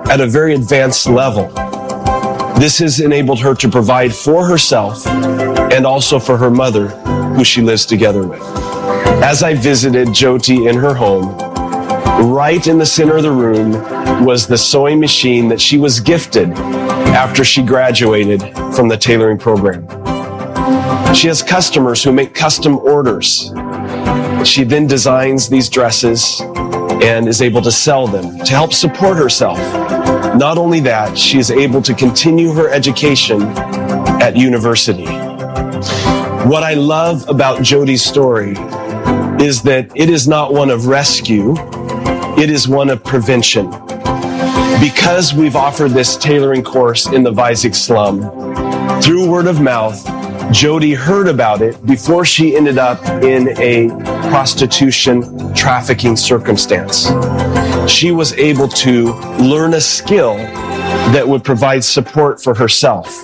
at a very advanced level. This has enabled her to provide for herself and also for her mother, who she lives together with. As I visited Jyoti in her home, right in the center of the room was the sewing machine that she was gifted after she graduated from the tailoring program. She has customers who make custom orders. She then designs these dresses and is able to sell them to help support herself. Not only that, she is able to continue her education at university. What I love about Jyoti's story is that it is not one of rescue, it is one of prevention. Because we've offered this tailoring course in the Vizag slum, through word of mouth, Jyoti heard about it before she ended up in a prostitution trafficking circumstance. She was able to learn a skill that would provide support for herself.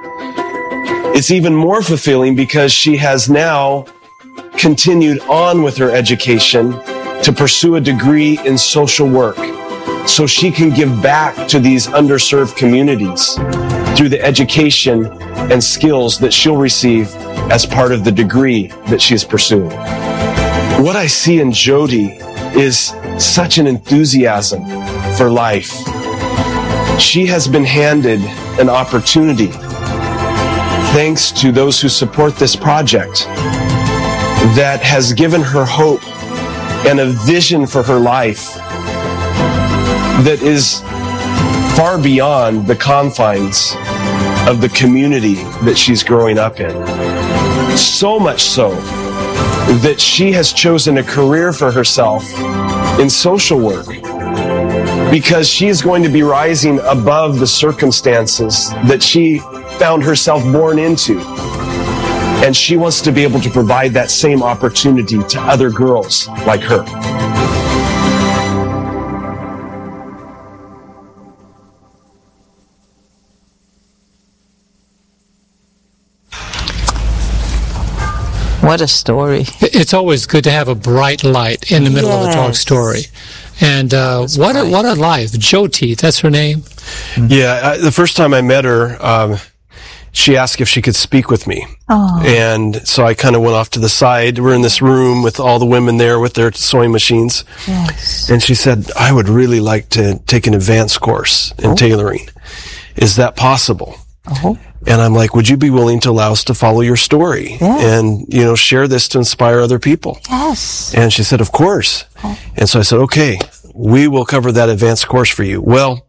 It's even more fulfilling because she has now continued on with her education to pursue a degree in social work so she can give back to these underserved communities through the education and skills that she'll receive as part of the degree that she is pursuing. What I see in Jyoti is such an enthusiasm for life. She has been handed an opportunity, thanks to those who support this project, that has given her hope and a vision for her life that is far beyond the confines of the community that she's growing up in. So much so that she has chosen a career for herself in social work because she is going to be rising above the circumstances that she found herself born into. And she wants to be able to provide that same opportunity to other girls like her. What a story. It's always good to have a bright light in the middle of a dark story. And what a life. Jyoti, that's her name? Yeah, the first time I met her, she asked if she could speak with me. Oh. And so I kind of went off to the side. We're in this room with all the women there with their sewing machines. Yes. And she said, I would really like to take an advanced course in tailoring. Is that possible? Oh. And I'm like, would you be willing to allow us to follow your story and, share this to inspire other people? Yes. And she said, of course. Oh. And so I said, okay, we will cover that advanced course for you. Well,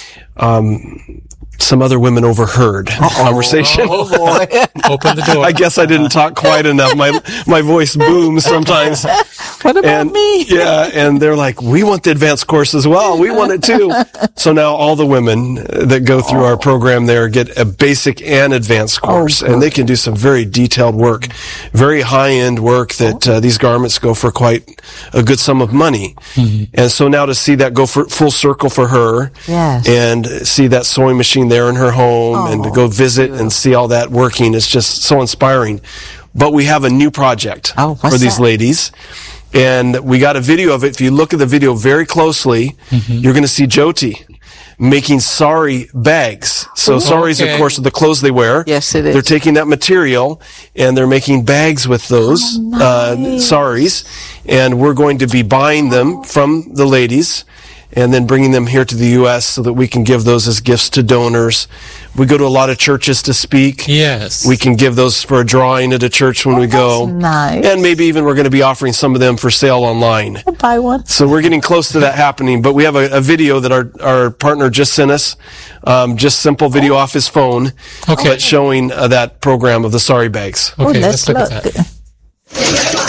some other women overheard the conversation. Oh, boy. Open the door. I guess I didn't talk quite enough. My voice booms sometimes. What about me? Yeah, and they're like, we want the advanced course as well. We want it too. So now all the women that go through our program there get a basic and advanced course, and they can do some very detailed work, very high-end work that these garments go for quite a good sum of money. Mm-hmm. And so now to see that go for full circle for her, and see that sewing machine there in her home, and to go visit and see all that working is just so inspiring. But we have a new project for these ladies. And we got a video of it. If you look at the video very closely, you're going to see Jyoti making sari bags. So saris, of course, are the clothes they wear. Yes, it is. They're taking that material and they're making bags with those saris. And we're going to be buying them from the ladies and then bringing them here to the U.S. so that we can give those as gifts to donors. We go to a lot of churches to speak. Yes. We can give those for a drawing at a church when we go. Nice. And maybe even we're going to be offering some of them for sale online. I'll buy one. So we're getting close to that happening. But we have a video that our partner just sent us. Just simple video off his phone. Okay. But showing that program of the sari bags. Okay, let's look at that.